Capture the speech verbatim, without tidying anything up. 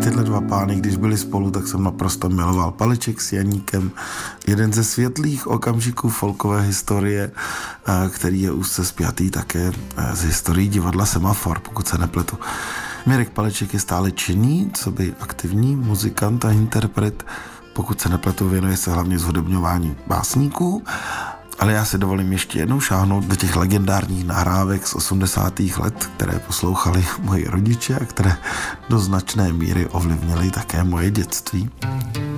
tyhle dva pány, když byli spolu, tak jsem naprosto miloval. Paleček s Janíkem, jeden ze světlých okamžiků folkové historie, který je úzce spjatý také z historií divadla Semafor, pokud se nepletu. Mirek Paleček je stále činný, co by aktivní muzikant a interpret, pokud se nepletu, věnuje se hlavně zhudebňování básníků, ale já si dovolím ještě jednou šáhnout do těch legendárních nahrávek z osmdesátých let, které poslouchali moji rodiče a které do značné míry ovlivnily také moje dětství.